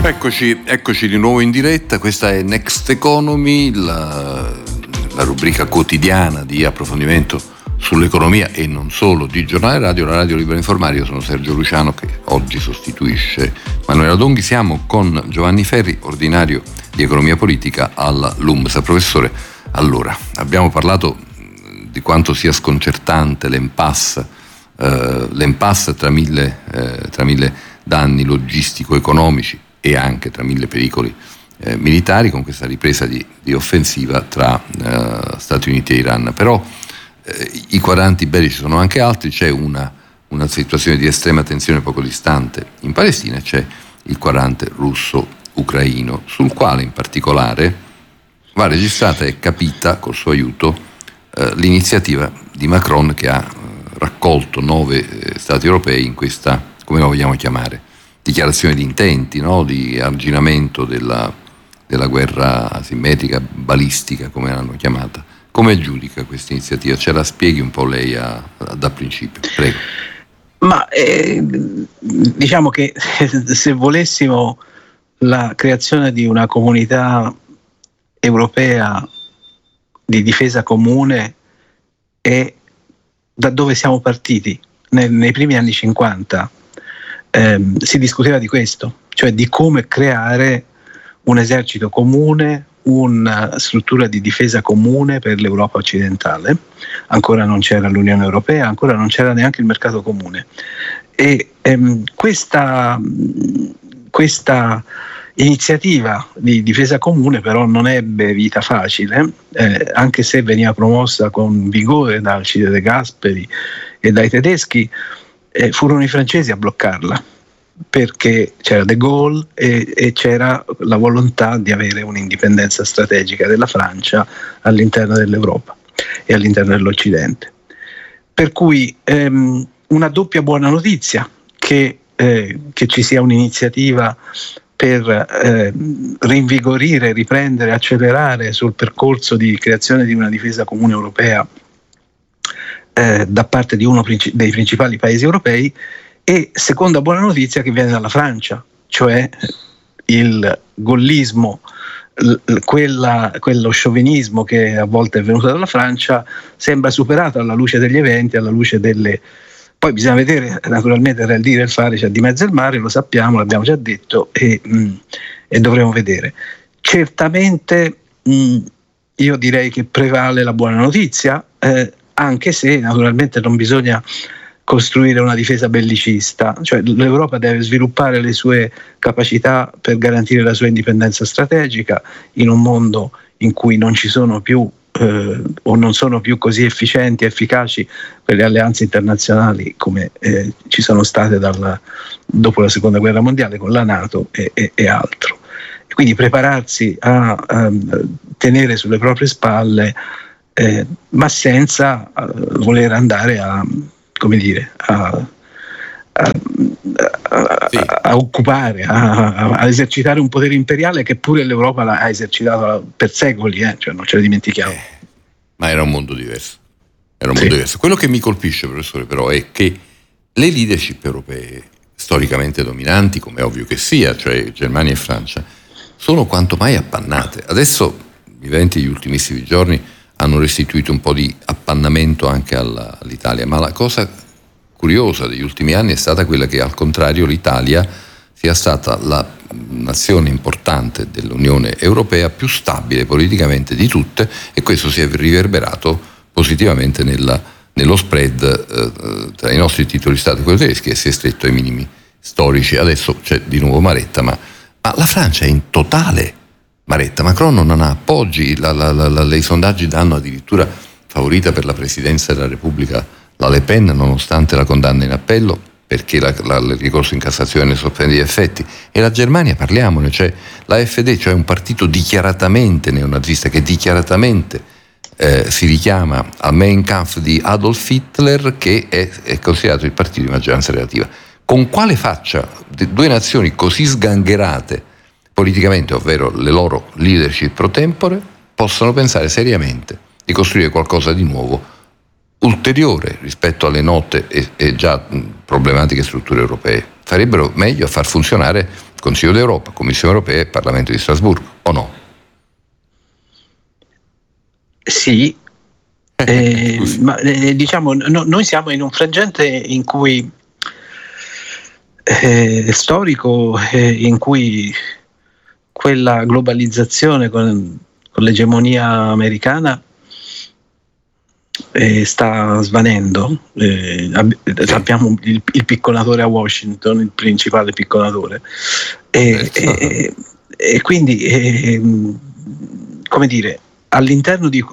Eccoci di nuovo in diretta. Questa è Next Economy, la rubrica quotidiana di approfondimento sull'economia e non solo di Giornale Radio, la radio libera informare. Io sono Sergio Luciano, che oggi sostituisce Manuela Donghi. Siamo con Giovanni Ferri, ordinario di economia politica alla LUMSA. Professore, allora, abbiamo parlato di quanto sia sconcertante l'impasse tra mille danni logistico-economici e anche tra mille pericoli militari, con questa ripresa di offensiva tra Stati Uniti e Iran. Però i quadranti bellici sono anche altri. C'è una situazione di estrema tensione poco distante in Palestina, c'è il quadrante russo-ucraino, sul quale in particolare va registrata e capita col suo aiuto l'iniziativa di Macron, che ha raccolto 9 stati europei in questa, come la vogliamo chiamare, dichiarazione di intenti, no? Di arginamento della guerra asimmetrica, balistica, come l'hanno chiamata. Come giudica questa iniziativa? Ce la spieghi un po' lei da principio, prego. Ma diciamo che se volessimo la creazione di una comunità europea di difesa comune, è da dove siamo partiti. Nei primi anni 50 si discuteva di questo, cioè di come creare un esercito comune, una struttura di difesa comune per l'Europa occidentale. Ancora non c'era l'Unione Europea, ancora non c'era neanche il mercato comune. E questa iniziativa di difesa comune però non ebbe vita facile, anche se veniva promossa con vigore da Alcide De Gasperi e dai tedeschi. Furono i francesi a bloccarla, perché c'era De Gaulle e c'era la volontà di avere un'indipendenza strategica della Francia all'interno dell'Europa e all'interno dell'Occidente. Per cui una doppia buona notizia che ci sia un'iniziativa per rinvigorire, riprendere, accelerare sul percorso di creazione di una difesa comune europea da parte di uno dei principali paesi europei. E seconda buona notizia che viene dalla Francia, cioè il gollismo, quello sciovinismo che a volte è venuto dalla Francia, sembra superato alla luce degli eventi, alla luce delle... Poi bisogna vedere, naturalmente, tra il dire e il fare c'è di mezzo il mare, lo sappiamo, l'abbiamo già detto, e dovremo vedere. Certamente io direi che prevale la buona notizia, anche se naturalmente non bisogna costruire una difesa bellicista, cioè l'Europa deve sviluppare le sue capacità per garantire la sua indipendenza strategica in un mondo in cui non ci sono più o non sono più così efficienti e efficaci quelle alleanze internazionali come ci sono state dopo la seconda guerra mondiale con la NATO e altro. E quindi prepararsi a tenere sulle proprie spalle, ma senza voler andare a occupare, a esercitare un potere imperiale che pure l'Europa ha esercitato per secoli, cioè non ce lo dimentichiamo. Ma era un mondo diverso. Diverso. Quello che mi colpisce, professore, però, è che le leadership europee storicamente dominanti, come è ovvio che sia, cioè Germania e Francia, sono quanto mai appannate. Adesso gli eventi degli ultimissimi giorni hanno restituito un po' di appannamento anche all'Italia, ma la cosa curiosa degli ultimi anni è stata quella che, al contrario, l'Italia sia stata la nazione importante dell'Unione Europea più stabile politicamente di tutte, e questo si è riverberato positivamente nello spread tra i nostri titoli di Stato e quelli tedeschi, che si è stretto ai minimi storici. Adesso c'è di nuovo Maretta, ma la Francia è in totale Maretta. Macron non ha appoggi, i sondaggi danno addirittura favorita per la presidenza della Repubblica la Le Pen, nonostante la condanna in appello, perché il ricorso in Cassazione ne sospende gli effetti. E la Germania, parliamone, cioè l'AfD, cioè un partito dichiaratamente neonazista, che dichiaratamente si richiama al Mein Kampf di Adolf Hitler, che è considerato il partito di maggioranza relativa. Con quale faccia due nazioni così sgangherate politicamente, ovvero le loro leadership pro tempore, possono pensare seriamente di costruire qualcosa di nuovo, ulteriore rispetto alle note e già problematiche strutture europee? Farebbero meglio a far funzionare Consiglio d'Europa, Commissione Europea e Parlamento di Strasburgo, o no? Sì, ma diciamo noi siamo in un frangente in cui storico, in cui quella globalizzazione con l'egemonia americana sta svanendo. Sappiamo il picconatore a Washington, il principale picconatore, e quindi come dire, all'interno di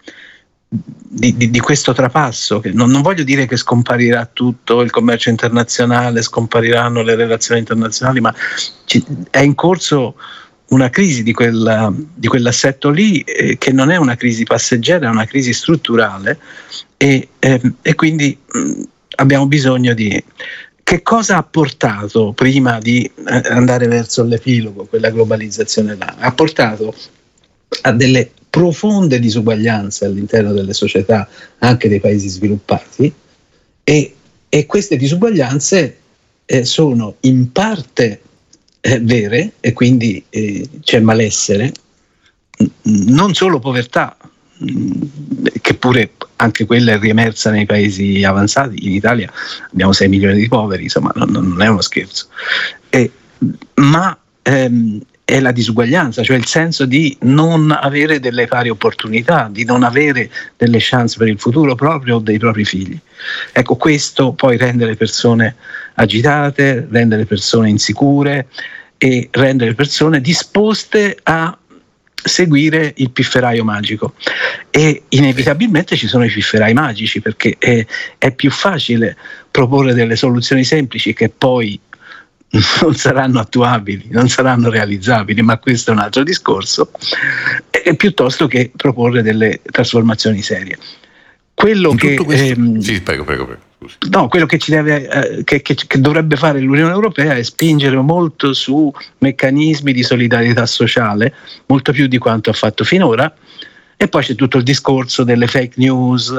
questo trapasso, che non voglio dire che scomparirà tutto il commercio internazionale, scompariranno le relazioni internazionali, ma è in corso una crisi di quell'assetto lì, che non è una crisi passeggera, è una crisi strutturale, e quindi abbiamo bisogno di che cosa ha portato, prima di andare verso l'epilogo, quella globalizzazione là, ha portato a delle profonde disuguaglianze all'interno delle società, anche dei paesi sviluppati, e queste disuguaglianze sono in parte vere, e quindi c'è malessere, non solo povertà, che pure anche quella è riemersa nei paesi avanzati. In Italia abbiamo 6 milioni di poveri, insomma non è uno scherzo, ma è la disuguaglianza, cioè il senso di non avere delle pari opportunità, di non avere delle chance per il futuro proprio o dei propri figli. Ecco, questo poi rende le persone agitate, rende le persone insicure e rende le persone disposte a seguire il pifferaio magico, e inevitabilmente ci sono i pifferai magici, perché è più facile proporre delle soluzioni semplici che poi non saranno attuabili, non saranno realizzabili, ma questo è un altro discorso, piuttosto che proporre delle trasformazioni serie. Quello che sì, prego. Scusi. No, quello che ci deve che dovrebbe fare l'Unione Europea è spingere molto su meccanismi di solidarietà sociale, molto più di quanto ha fatto finora, e poi c'è tutto il discorso delle fake news,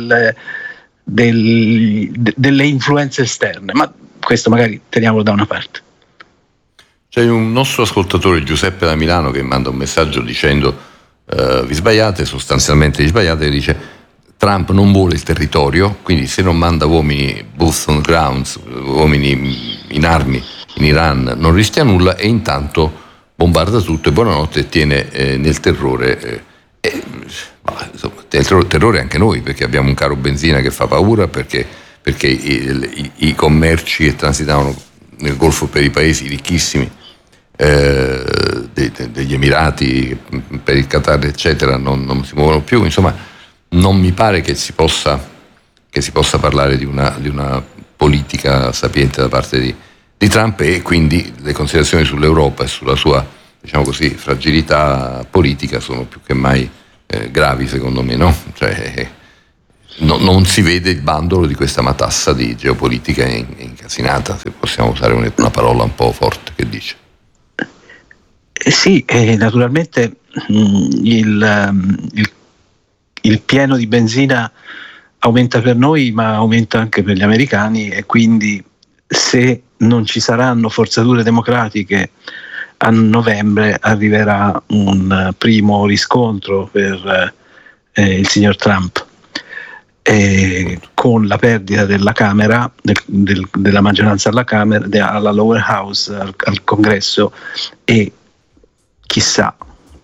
delle influenze esterne, ma questo magari teniamolo da una parte. C'è un nostro ascoltatore, Giuseppe da Milano, che manda un messaggio dicendo vi sbagliate, sostanzialmente vi sbagliate, e dice: Trump non vuole il territorio, quindi se non manda uomini boots on grounds, uomini in armi in Iran, non rischia nulla, e intanto bombarda tutto e buonanotte, e tiene nel terrore. Insomma, terrore anche noi, perché abbiamo un caro benzina che fa paura, perché i commerci che transitavano nel Golfo per i paesi ricchissimi degli Emirati, per il Qatar eccetera, non si muovono più. Insomma, non mi pare che si possa parlare di una politica sapiente da parte di Trump, e quindi le considerazioni sull'Europa e sulla sua, diciamo così, fragilità politica sono più che mai gravi, secondo me, no? Cioè, non si vede il bandolo di questa matassa di geopolitica incasinata, se possiamo usare una parola un po' forte. Che dice? Sì, naturalmente il pieno di benzina aumenta per noi, ma aumenta anche per gli americani, e quindi se non ci saranno forzature democratiche a novembre arriverà un primo riscontro per il signor Trump, con la perdita della Camera, della maggioranza alla Camera, alla Lower House, al Congresso, e chissà,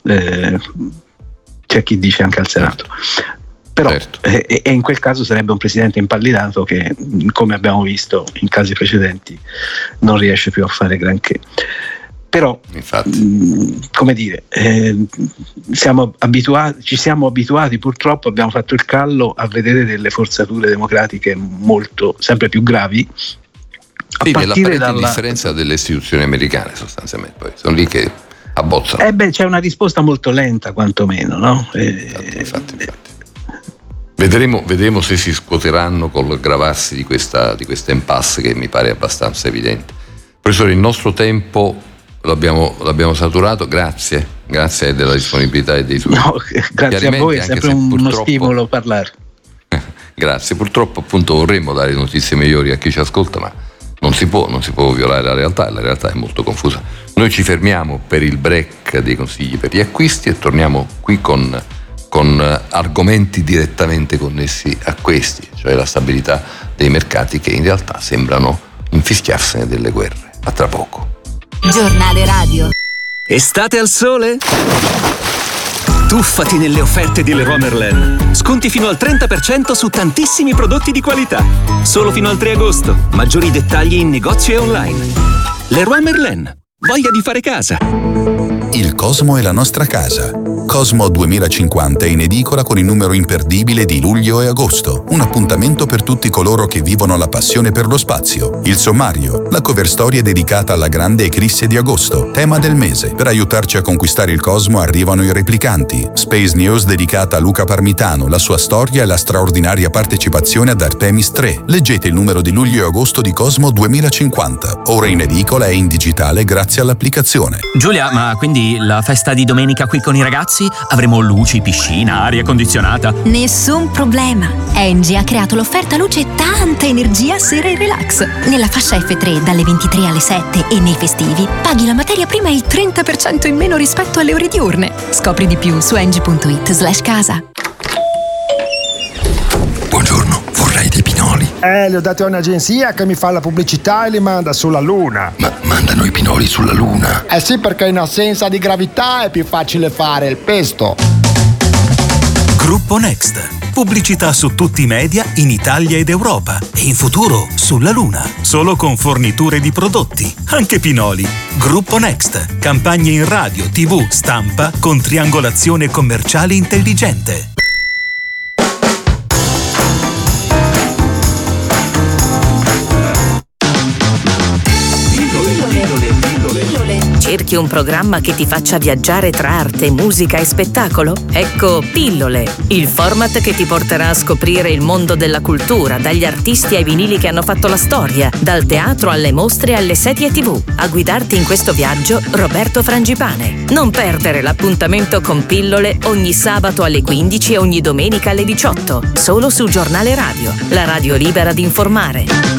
c'è chi dice anche al Senato. Però certo. E in quel caso sarebbe un presidente impallidato che, come abbiamo visto in casi precedenti, non riesce più a fare granché. Però, come dire, ci siamo abituati, purtroppo abbiamo fatto il callo a vedere delle forzature democratiche sempre più gravi. Partire dalla differenza delle istituzioni americane, sostanzialmente, poi sono lì che abbozzano. C'è una risposta molto lenta, quantomeno, no? Infatti. Vedremo se si scuoteranno col gravarsi di questa impasse, che mi pare abbastanza evidente. Professore, il nostro tempo l'abbiamo saturato, grazie della disponibilità e dei suoi grazie a voi, è sempre uno stimolo parlare. Grazie, purtroppo appunto vorremmo dare notizie migliori a chi ci ascolta, ma non si può violare la realtà, e la realtà è molto confusa. Noi ci fermiamo per il break dei consigli per gli acquisti e torniamo qui con argomenti direttamente connessi a questi, cioè la stabilità dei mercati che in realtà sembrano infischiarsene delle guerre. A tra poco. Giornale radio. Estate al sole? Tuffati nelle offerte di Leroy Merlin. Sconti fino al 30% su tantissimi prodotti di qualità. Solo fino al 3 agosto. Maggiori dettagli in negozio e online. Leroy Merlin. Voglia di fare casa. Il Cosmo è la nostra casa. Cosmo 2050 è in edicola con il numero imperdibile di luglio e agosto. Un appuntamento per tutti coloro che vivono la passione per lo spazio. Il sommario, la cover storia dedicata alla grande eclisse di agosto, tema del mese. Per aiutarci a conquistare il Cosmo arrivano i replicanti. Space News dedicata a Luca Parmitano, la sua storia e la straordinaria partecipazione ad Artemis 3. Leggete il numero di luglio e agosto di Cosmo 2050. Ora in edicola e in digitale grazie all'applicazione. Giulia, ma quindi la festa di domenica qui con i ragazzi? Avremo luci, piscina, aria condizionata? Nessun problema. Engie ha creato l'offerta luce e tanta energia sera e relax. Nella fascia F3 dalle 23 alle 7 e nei festivi paghi la materia prima il 30% in meno rispetto alle ore diurne. Scopri di più su engie.it/casa. Buongiorno, vorrei dei pinoli. Li ho dati a un'agenzia che mi fa la pubblicità e li manda sulla Luna. Ma mandano i pinoli sulla Luna? Sì, perché in assenza di gravità è più facile fare il pesto. Gruppo Next. Pubblicità su tutti i media in Italia ed Europa e in futuro sulla Luna. Solo con forniture di prodotti, anche pinoli. Gruppo Next. Campagne in radio, TV, stampa con triangolazione commerciale intelligente. Cerchi un programma che ti faccia viaggiare tra arte, musica e spettacolo? Ecco Pillole, il format che ti porterà a scoprire il mondo della cultura, dagli artisti ai vinili che hanno fatto la storia, dal teatro alle mostre alle serie TV. A guidarti in questo viaggio, Roberto Frangipane. Non perdere l'appuntamento con Pillole ogni sabato alle 15 e ogni domenica alle 18, solo su Giornale Radio, la radio libera di informare.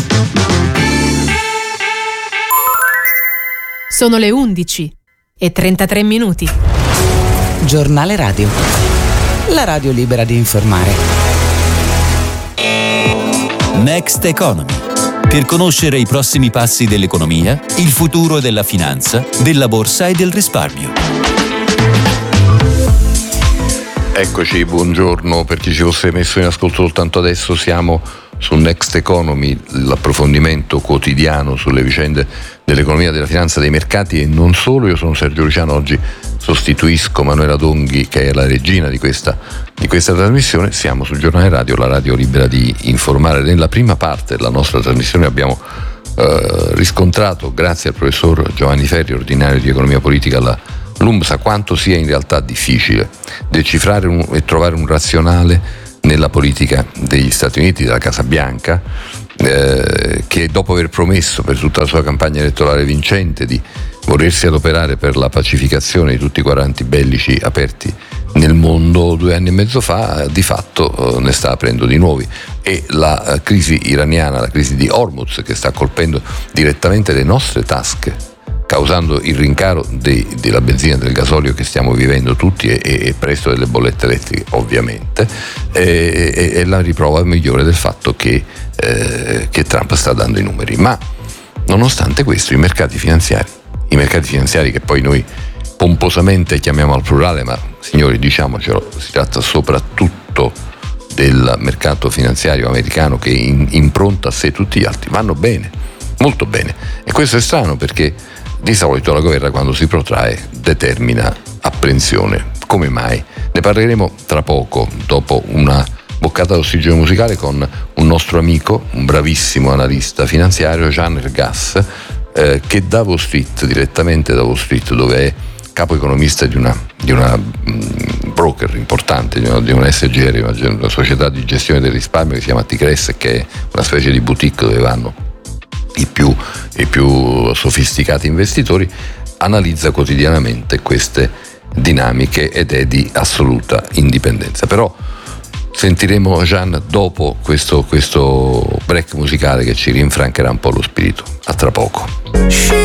Sono le 11:33. Giornale Radio, la radio libera di informare. Next Economy. Per conoscere i prossimi passi dell'economia, il futuro della finanza, della borsa e del risparmio. Eccoci, buongiorno. Per chi ci fosse messo in ascolto soltanto adesso, siamo su Next Economy, l'approfondimento quotidiano sulle vicende dell'economia, della finanza, dei mercati e non solo. Io sono Sergio Luciano, oggi sostituisco Manuela Donghi che è la regina di questa trasmissione. Siamo sul Giornale Radio, la radio libera di informare. Nella prima parte della nostra trasmissione abbiamo riscontrato, grazie al professor Giovanni Ferri, ordinario di economia politica alla LUMSA, quanto sia in realtà difficile decifrare e trovare un razionale nella politica degli Stati Uniti, della Casa Bianca, che dopo aver promesso per tutta la sua campagna elettorale vincente di volersi adoperare per la pacificazione di tutti i quadranti bellici aperti nel mondo 2 anni e mezzo fa, di fatto ne sta aprendo di nuovi. E la crisi iraniana, la crisi di Hormuz, che sta colpendo direttamente le nostre tasche, causando il rincaro della benzina e del gasolio che stiamo vivendo tutti e presto delle bollette elettriche ovviamente, è la riprova migliore del fatto che Trump sta dando i numeri. Ma nonostante questo i mercati finanziari che poi noi pomposamente chiamiamo al plurale, ma signori, diciamocelo, si tratta soprattutto del mercato finanziario americano, che impronta a sé tutti gli altri, vanno bene, molto bene. E questo è strano, perché di solito la guerra, quando si protrae, determina apprensione. Come mai? Ne parleremo tra poco, dopo una boccata d'ossigeno musicale, con un nostro amico, un bravissimo analista finanziario, Jean Ergas, che da Wall Street, direttamente da Wall Street, dove è capo economista di una broker importante, di una SGR, una società di gestione del risparmio che si chiama Ticres, che è una specie di boutique dove vanno i più sofisticati investitori, analizza quotidianamente queste dinamiche ed è di assoluta indipendenza. Però sentiremo Jeanne dopo questo break musicale che ci rinfrancherà un po' lo spirito. A tra poco.